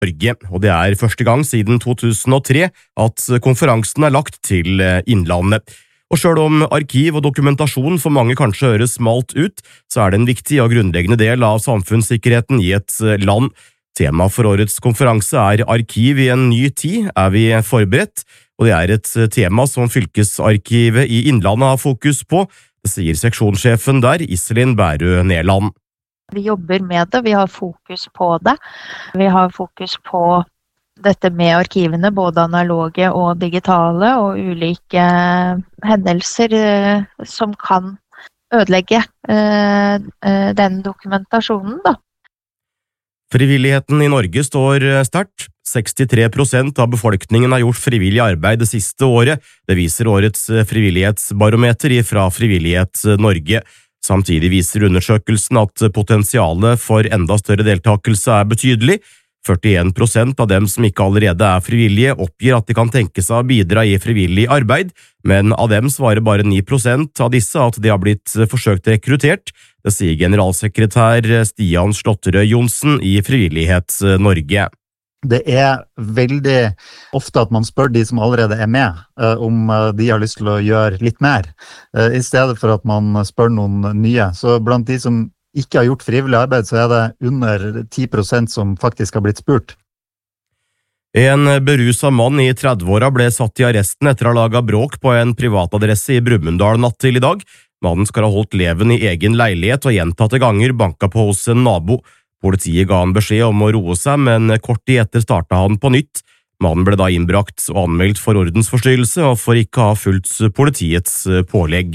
Norge, og det er første gang siden 2003 at konferansen er lagt til Innlandet. Og selv om arkiv og dokumentasjon for mange kanskje høres smalt ut, så er det en viktig og grunnleggende del av samfunnssikkerheten i et land. Tema for årets konferanse er arkiv i en ny tid, er vi forberedt? Og det er et tema som fylkesarkivet i Innlandet har fokus på, det sier seksjonssjefen der, Iselin Bærø Nerland. Vi jobber med det, vi har fokus på det. Vi har fokus på dette med arkivene, både analoge og digitale, og ulike hendelser som kan ødelegge den dokumentasjonen, da. Frivilligheten i Norge står sterkt. 63% av befolkningen har gjort frivillig arbeid det siste året. Det viser årets frivillighetsbarometer fra Frivillighet Norge. Samtidig viser undersøkelsen at potensialet for enda større deltakelse er betydelig. 41% av dem som ikke allerede er frivillige oppgir at de kan tenke seg å bidra i frivillig arbeid, men av dem svarer bare 9% av disse at de har blitt forsøkt rekruttert. Det sier generalsekretær Stian Slåtterøy Johnsen i Frivillighet Norge. Det er veldig ofte at man spør de som allerede er med, om de har lyst til å gjøre litt mer, i stedet for at man spør noen nye. Så blant de som ikke har gjort frivillig arbeid, så er det under 10% som faktisk har blitt spurt. En beruset mann i 30-åra ble satt i arresten etter å ha laget bråk på en privatadresse i Brumunddal natt til i dag. Mannen skal ha holdt leven i egen leilighet og gjentatte ganger banka på hos en nabo. Politiet ga han beskjed om å roe seg, men kort tid etter startet han på nytt. Mannen ble da innbrakt og anmeldt for ordensforstyrrelse og for ikke å ha fulgt politiets pålegg.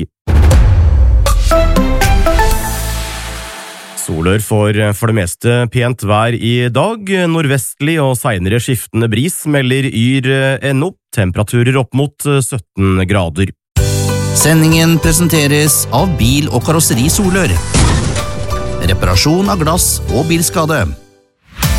Solør får for det meste pent vær i dag, nordvestlig og senere skiftende bris melder Yr.no, temperaturer opp mot 17 grader. Sendingen presenteres av Bil- og Karosseri Solør. Reparasjon av glass og bilskade.